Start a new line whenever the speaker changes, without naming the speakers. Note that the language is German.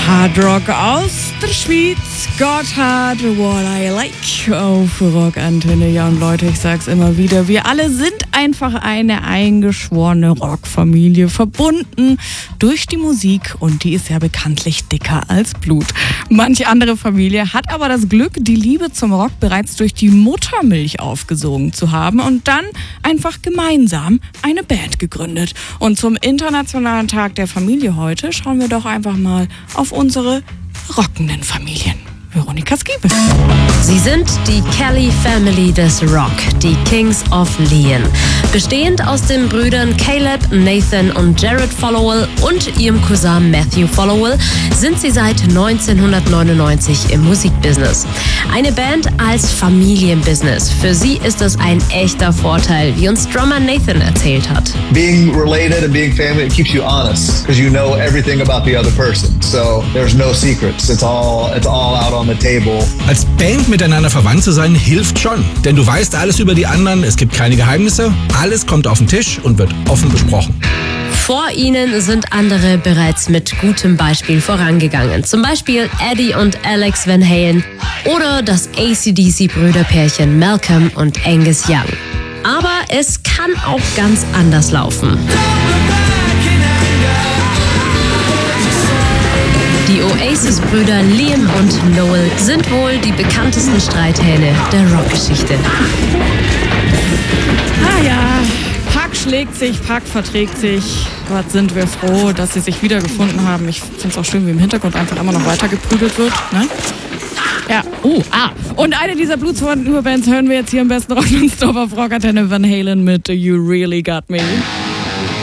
Hardrock aus der Schweiz. Gotthard, What I Like auf Rockantenne. Ja, und Leute, ich sag's immer wieder, wir alle sind einfach eine eingeschworene Rockfamilie, verbunden durch die Musik, und die ist ja bekanntlich dicker als Blut. Manch andere Familie hat aber das Glück, die Liebe zum Rock bereits durch die Muttermilch aufgesogen zu haben und dann einfach gemeinsam eine Band gegründet. Und zum Internationalen Tag der Familie heute schauen wir doch einfach mal auf unsere rockenden Familien. Veronika Skiebe.
Sie sind die Kelly Family des Rock, die Kings of Leon. Bestehend aus den Brüdern Caleb, Nathan und Jared Followell und ihrem Cousin Matthew Followell sind sie seit 1999 im Musikbusiness. Eine Band als Familienbusiness. Für sie ist das ein echter Vorteil, wie uns Drummer Nathan erzählt hat.
Being related and being family, it keeps you honest because you know everything about the other person. So there's no secrets. It's all out on the table.
Als Band miteinander verwandt zu sein, hilft schon. Denn du weißt alles über die anderen, es gibt keine Geheimnisse, alles kommt auf den Tisch und wird offen besprochen.
Vor ihnen sind andere bereits mit gutem Beispiel vorangegangen. Zum Beispiel Eddie und Alex Van Halen oder das AC/DC-Brüderpärchen Malcolm und Angus Young. Aber es kann auch ganz anders laufen. Die Oasis-Brüder Liam und Noel sind wohl die bekanntesten Streithähne der Rockgeschichte.
Ah ja, Pack schlägt sich, Pack verträgt sich. Gott, sind wir froh, dass sie sich wiedergefunden haben. Ich finde es auch schön, wie im Hintergrund einfach immer noch weiter geprügelt wird. Ne? Ja, Und eine dieser blutsverwandten Überbands hören wir jetzt hier im besten Rock nonstop auf Rockantenne, Van Halen mit You Really Got Me.